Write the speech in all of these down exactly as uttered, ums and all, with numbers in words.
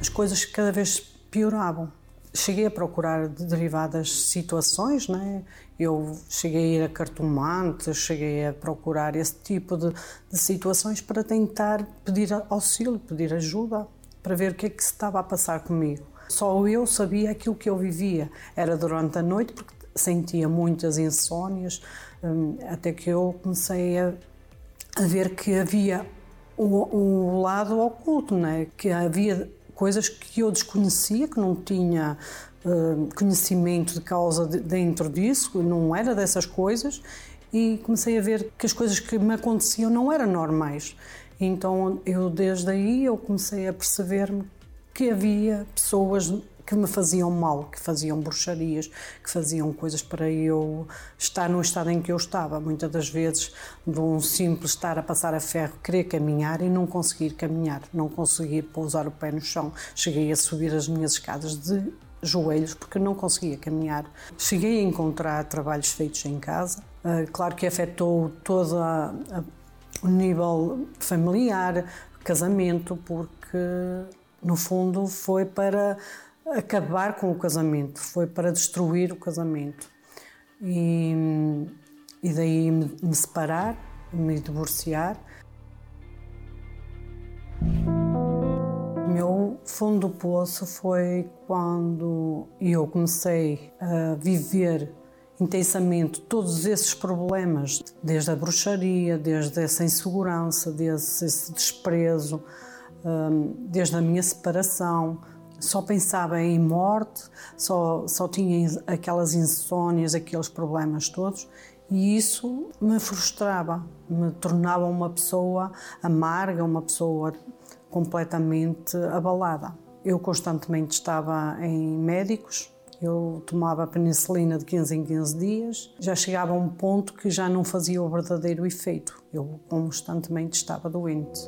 as coisas cada vez pioravam. Cheguei a procurar derivadas situações, né? Eu cheguei a ir a cartomante, cheguei a procurar esse tipo de, de situações para tentar pedir auxílio, pedir ajuda, para ver o que é que se estava a passar comigo. Só eu sabia aquilo que eu vivia. Era durante a noite, porque sentia muitas insónias, até que eu comecei a, a ver que havia o, o lado oculto, né? Que havia coisas que eu desconhecia, que não tinha uh, conhecimento de causa de, dentro disso, não era dessas coisas, e comecei a ver que as coisas que me aconteciam não eram normais. Então eu desde aí eu comecei a perceber-me que havia pessoas que me faziam mal, que faziam bruxarias, que faziam coisas para eu estar no estado em que eu estava. Muitas das vezes, de um simples estar a passar a ferro, querer caminhar e não conseguir caminhar, não conseguir pousar o pé no chão. Cheguei a subir as minhas escadas de joelhos porque não conseguia caminhar. Cheguei a encontrar trabalhos feitos em casa. Claro que afetou todo a, a, o nível familiar, casamento, porque no fundo foi para acabar com o casamento, foi para destruir o casamento. E, e daí me, me separar, me divorciar. O meu fundo do poço foi quando eu comecei a viver intensamente todos esses problemas, desde a bruxaria, desde essa insegurança, desde esse desprezo, desde a minha separação. Só pensava em morte, só, só tinha aquelas insónias, aqueles problemas todos, e isso me frustrava, me tornava uma pessoa amarga, uma pessoa completamente abalada. Eu constantemente estava em médicos, eu tomava penicilina de quinze em quinze dias, já chegava a um ponto que já não fazia o verdadeiro efeito, eu constantemente estava doente.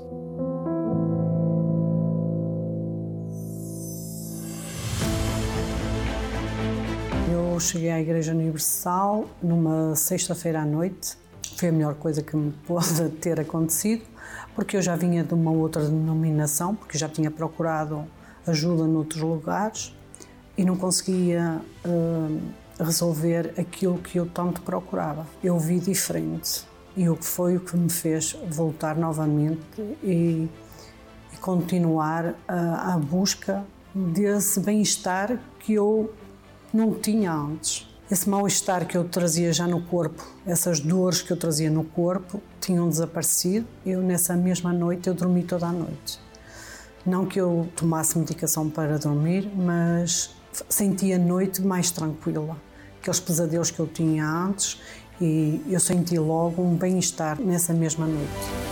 Eu cheguei à Igreja Universal numa sexta-feira à noite. Foi a melhor coisa que me pôde ter acontecido, porque eu já vinha de uma outra denominação, porque já tinha procurado ajuda noutros lugares e não conseguia uh, resolver aquilo que eu tanto procurava. Eu vi diferente e o que foi o que me fez voltar novamente e, e continuar a, a busca desse bem-estar que eu não tinha antes. Esse mal-estar que eu trazia já no corpo, essas dores que eu trazia no corpo, tinham desaparecido. Eu, nessa mesma noite, eu dormi toda a noite. Não que eu tomasse medicação para dormir, mas senti a noite mais tranquila. Aqueles pesadelos que eu tinha antes, e eu senti logo um bem-estar nessa mesma noite.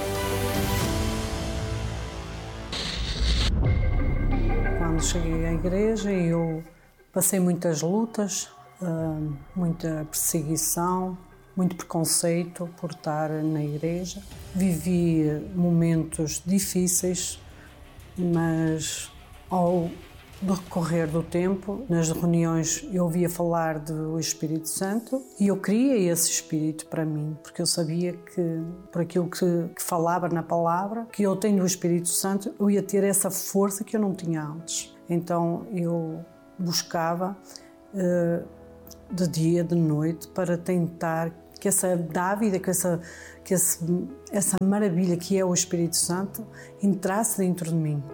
Quando cheguei à igreja, eu passei muitas lutas, muita perseguição, muito preconceito por estar na igreja. Vivi momentos difíceis, mas ao decorrer do tempo, nas reuniões eu ouvia falar do Espírito Santo e eu queria esse Espírito para mim, porque eu sabia que, por aquilo que, que falava na palavra, que eu tenho o Espírito Santo, eu ia ter essa força que eu não tinha antes. Então eu buscava uh, de dia, de noite, para tentar que essa dávida, que, essa, que esse, essa maravilha que é o Espírito Santo entrasse dentro de mim.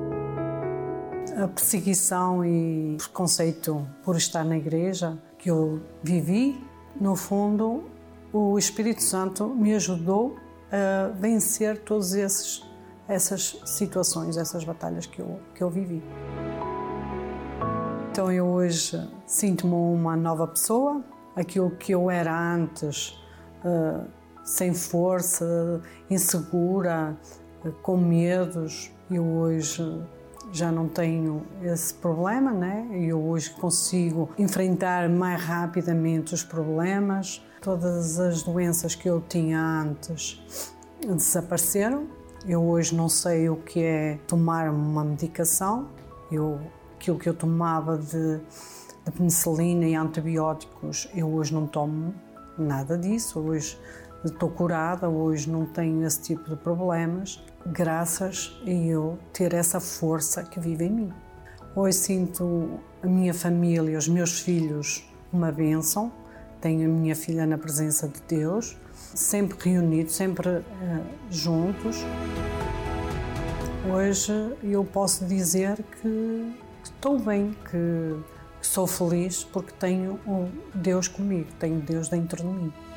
A perseguição e preconceito por estar na igreja que eu vivi, no fundo, o Espírito Santo me ajudou a vencer todas essas situações, essas batalhas que eu, que eu vivi. Então eu hoje sinto-me uma nova pessoa, aquilo que eu era antes, uh, sem força, insegura, uh, com medos, eu hoje já não tenho esse problema, né? Eu hoje consigo enfrentar mais rapidamente os problemas. Todas as doenças que eu tinha antes desapareceram. Eu hoje não sei o que é tomar uma medicação. Eu Aquilo que eu tomava de, de penicilina e antibióticos, eu hoje não tomo nada disso. Hoje estou curada, hoje não tenho esse tipo de problemas, graças a eu ter essa força que vive em mim. Hoje sinto a minha família, os meus filhos, uma bênção. Tenho a minha filha na presença de Deus, sempre reunidos, sempre uh, juntos. Hoje eu posso dizer que estou bem, que sou feliz porque tenho Deus comigo, tenho Deus dentro de mim.